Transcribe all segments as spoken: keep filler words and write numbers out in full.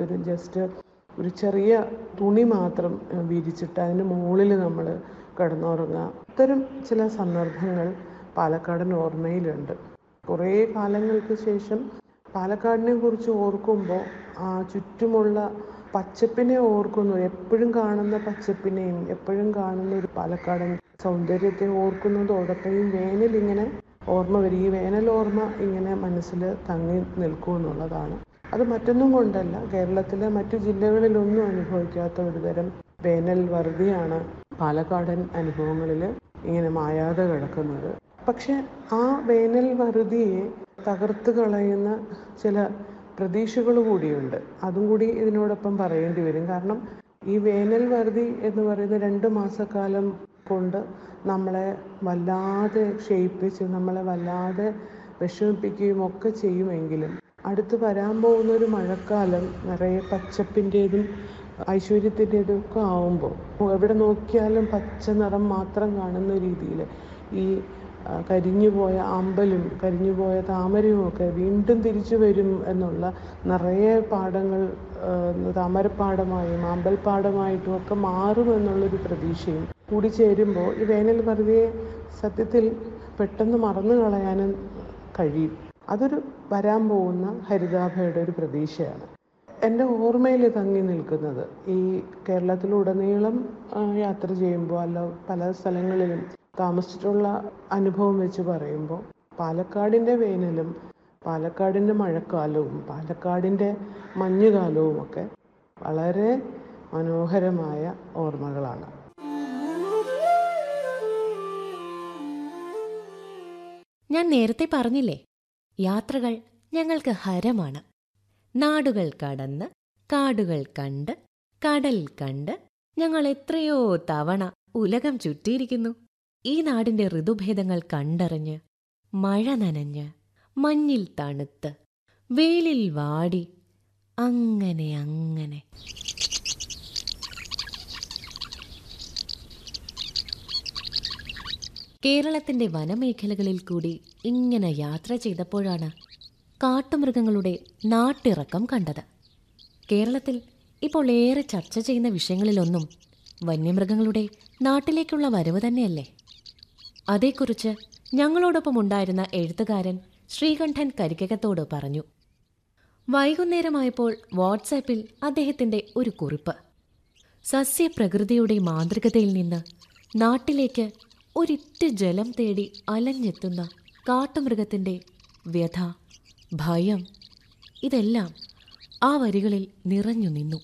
പകരം ജസ്റ്റ് ഒരു ചെറിയ തുണി മാത്രം വിരിച്ചിട്ട് അതിന് മുകളിൽ നമ്മൾ കിടന്നുറങ്ങുക. ഇത്തരം ചില സന്ദർഭങ്ങൾ പാലക്കാടൻ ഓർമ്മയിലുണ്ട്. കുറേ കാലങ്ങൾക്ക് ശേഷം പാലക്കാടിനെ കുറിച്ച് ഓർക്കുമ്പോൾ ആ ചുറ്റുമുള്ള പച്ചപ്പിനെ ഓർക്കുന്നു. എപ്പോഴും കാണുന്ന പച്ചപ്പിനെയും എപ്പോഴും കാണുന്ന ഒരു പാലക്കാടൻ സൗന്ദര്യത്തെ ഓർക്കുന്നതോടൊപ്പം ഈ വേനൽ ഇങ്ങനെ ഓർമ്മ വരും. ഈ വേനൽ ഓർമ്മ ഇങ്ങനെ മനസ്സിൽ തങ്ങി നിൽക്കും എന്നുള്ളതാണ്. അത് മറ്റൊന്നും കൊണ്ടല്ല, കേരളത്തിലെ മറ്റു ജില്ലകളിലൊന്നും അനുഭവിക്കാത്ത ഒരു തരം വേനൽ വറുതിയാണ് പാലക്കാടൻ അനുഭവങ്ങളിൽ ഇങ്ങനെ മായാതെ കിടക്കുന്നത്. പക്ഷെ ആ വേനൽ വറുതിയെ തകർത്ത് കളയുന്ന ചില പ്രതീക്ഷകൾ കൂടിയുണ്ട്. അതും കൂടി ഇതിനോടൊപ്പം പറയേണ്ടി വരും. കാരണം ഈ വേനൽ വറുതി എന്ന് പറയുന്ന രണ്ട് മാസക്കാലം കൊണ്ട് നമ്മളെ വല്ലാതെ ക്ഷയിപ്പിച്ച് നമ്മളെ വല്ലാതെ വിഷമിപ്പിക്കുകയും ഒക്കെ ചെയ്യുമെങ്കിലും അടുത്ത് വരാൻ പോകുന്ന ഒരു മഴക്കാലം നിറയെ പച്ചപ്പിൻ്റേതും ഐശ്വര്യത്തിൻ്റേതും ഒക്കെ ആവുമ്പോൾ എവിടെ നോക്കിയാലും പച്ച നിറം മാത്രം കാണുന്ന രീതിയിൽ ഈ കരിഞ്ഞുപോയ അമ്പലും കരിഞ്ഞുപോയ താമരയും ഒക്കെ വീണ്ടും തിരിച്ചു വരും എന്നുള്ള നിറയെ പാടങ്ങൾ താമരപ്പാടമായും അമ്പൽപ്പാടമായിട്ടും ഒക്കെ മാറുമെന്നുള്ളൊരു പ്രതീക്ഷയും കൂടി ചേരുമ്പോൾ ഈ വേനൽ വറുതിയെ സത്യത്തിൽ പെട്ടെന്ന് മറന്നു കളയാനും കഴിയും. അതൊരു വരാൻ പോകുന്ന ഹരിതാഭയുടെ ഒരു പ്രതീക്ഷയാണ് എൻ്റെ ഓർമ്മയിൽ തങ്ങി നിൽക്കുന്നത്. ഈ കേരളത്തിലുടനീളം യാത്ര ചെയ്യുമ്പോൾ അല്ല പല സ്ഥലങ്ങളിലും താമസിച്ചിട്ടുള്ള അനുഭവം വെച്ച് പറയുമ്പോൾ പാലക്കാടിൻ്റെ വേനലും പാലക്കാടിൻ്റെ മഴക്കാലവും പാലക്കാടിൻ്റെ മഞ്ഞുകാലവും ഒക്കെ വളരെ മനോഹരമായ ഓർമ്മകളാണ്. ഞാൻ നേരത്തെ പറഞ്ഞില്ലേ, യാത്രകൾ ഞങ്ങൾക്ക് ഹരമാണ്. നാടുകൾ കടന്ന് കാടുകൾ കണ്ട് കടൽ കണ്ട് ഞങ്ങൾ എത്രയോ തവണ ഉലകം ചുറ്റിയിരിക്കുന്നു. ഈ നാടിന്റെ ഋതുഭേദങ്ങൾ കണ്ടറിഞ്ഞ് മഴ നനഞ്ഞ് മഞ്ഞിൽ തണുത്ത് വെയിലിൽ വാടി അങ്ങനെ അങ്ങനെ കേരളത്തിന്റെ വനമേഖലകളിൽ കൂടി ഇങ്ങനെ യാത്ര ചെയ്തപ്പോഴാണ് കാട്ടുമൃഗങ്ങളുടെ നാട്ടിറക്കം കണ്ടത്. കേരളത്തിൽ ഇപ്പോൾ ഏറെ ചർച്ച ചെയ്യുന്ന വിഷയങ്ങളിലൊന്നും വന്യമൃഗങ്ങളുടെ നാട്ടിലേക്കുള്ള വരവ് തന്നെയല്ലേ. അതേക്കുറിച്ച് ഞങ്ങളോടൊപ്പം ഉണ്ടായിരുന്ന എഴുത്തുകാരൻ ശ്രീകണ്ഠൻ കരിക്കകത്തോട് പറഞ്ഞു. വൈകുന്നേരമായപ്പോൾ വാട്സാപ്പിൽ അദ്ദേഹത്തിൻ്റെ ഒരു കുറിപ്പ്. സസ്യപ്രകൃതിയുടെ മാന്ത്രികതയിൽ നിന്ന് നാട്ടിലേക്ക് ഒരിറ്റ് ജലം തേടി അലഞ്ഞെത്തുന്ന കാട്ടുമൃഗത്തിൻ്റെ വ്യഥ, ഭയം, ഇതെല്ലാം ആ വരികളിൽ നിറഞ്ഞു നിന്നു.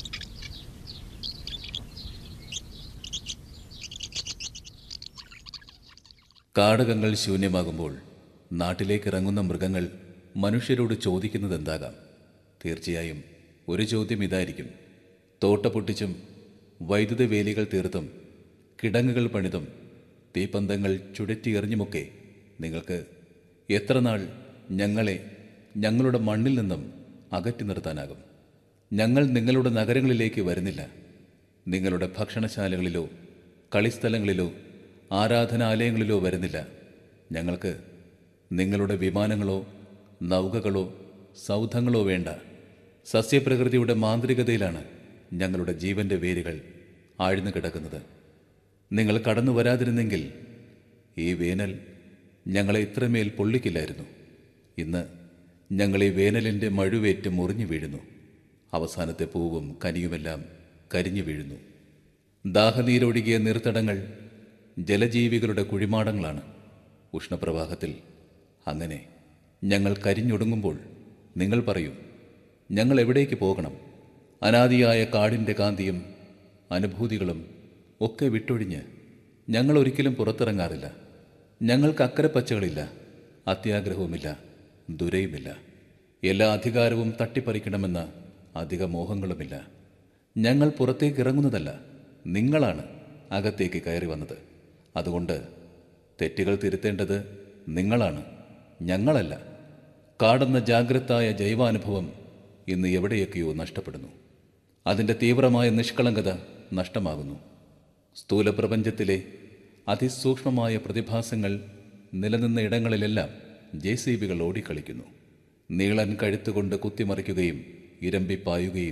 കാടകങ്ങൾ ശൂന്യമാകുമ്പോൾ നാട്ടിലേക്കിറങ്ങുന്ന മൃഗങ്ങൾ മനുഷ്യരോട് ചോദിക്കുന്നതെന്താകാം? തീർച്ചയായും ഒരു ചോദ്യം ഇതായിരിക്കും. തോട്ട പൊട്ടിച്ചും വൈദ്യുത വേലികൾ തീർത്തും കിടങ്ങുകൾ പണിതും തീപ്പന്തങ്ങൾ ചുഴറ്റിയെറിഞ്ഞുമൊക്കെ നിങ്ങൾക്ക് എത്ര നാൾ ഞങ്ങളെ ഞങ്ങളുടെ മണ്ണിൽ നിന്നും അകറ്റി നിർത്താനാകും? ഞങ്ങൾ നിങ്ങളുടെ നഗരങ്ങളിലേക്ക് വരുന്നില്ല. നിങ്ങളുടെ ഭക്ഷണശാലകളിലോ കളിസ്ഥലങ്ങളിലോ ആരാധനാലയങ്ങളിലോ വരുന്നില്ല. ഞങ്ങൾക്ക് നിങ്ങളുടെ വിമാനങ്ങളോ നൗകകളോ സൗധങ്ങളോ വേണ്ട. സസ്യപ്രകൃതിയുടെ മാന്ത്രികതയിലാണ് ഞങ്ങളുടെ ജീവൻ്റെ വേരുകൾ ആഴ്ന്നു കിടക്കുന്നത്. നിങ്ങൾ കടന്നു വരാതിരുന്നെങ്കിൽ ഈ വേനൽ ഞങ്ങളെ ഇത്രമേൽ പൊള്ളിക്കില്ലായിരുന്നു. ഇന്ന് ഞങ്ങൾ ഈ വേനലിൻ്റെ മഴുവേറ്റ് മുറിഞ്ഞു വീഴുന്നു. അവസാനത്തെ പൂവും കനിയുമെല്ലാം കരിഞ്ഞു വീഴുന്നു. ദാഹനീരൊഴുകിയ നീർത്തടങ്ങൾ ജലജീവികളുടെ കുഴിമാടങ്ങളാണ്. ഉഷ്ണപ്രവാഹത്തിൽ അങ്ങനെ ഞങ്ങൾ കരിഞ്ഞൊടുങ്ങുമ്പോൾ നിങ്ങൾ പറയൂ, ഞങ്ങൾ എവിടേക്ക് പോകണം? അനാദിയായ കാടിൻ്റെ കാന്തിയും അനുഭൂതികളും ഒക്കെ വിട്ടൊഴിഞ്ഞ് ഞങ്ങൾ ഒരിക്കലും പുറത്തിറങ്ങാറില്ല. ഞങ്ങൾക്ക് അക്കരെ പച്ചകളില്ല, അത്യാഗ്രഹവുമില്ല, ദുരയുമില്ല. എല്ലാ അധികാരവും തട്ടിപ്പറിക്കണമെന്ന അധിക മോഹങ്ങളുമില്ല. ഞങ്ങൾ പുറത്തേക്ക് ഇറങ്ങുന്നതല്ല, നിങ്ങളാണ് അകത്തേക്ക് കയറി വന്നത്. അതുകൊണ്ട് തെറ്റുകൾ തിരുത്തേണ്ടത് നിങ്ങളാണ്, ഞങ്ങളല്ല. കാടെന്ന ജാഗ്രതായ ജൈവാനുഭവം ഇന്ന് എവിടെയൊക്കെയോ നഷ്ടപ്പെടുന്നു. അതിൻ്റെ തീവ്രമായ നിഷ്കളങ്കത നഷ്ടമാകുന്നു. സ്ഥൂലപ്രപഞ്ചത്തിലെ അതിസൂക്ഷ്മമായ പ്രതിഭാസങ്ങൾ നിലനിന്ന ഇടങ്ങളിലെല്ലാം ജെ സി ബികൾ ഓടിക്കളിക്കുന്നു. നീളൻ കഴുത്തുകൊണ്ട് കുത്തിമറിക്കുകയും ഇരമ്പിപ്പായുകയും